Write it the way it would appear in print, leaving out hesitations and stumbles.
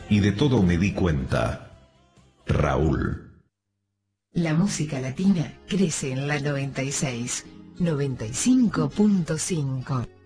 y de todo me di cuenta. Raúl. La música latina crece en la 96, 95.5.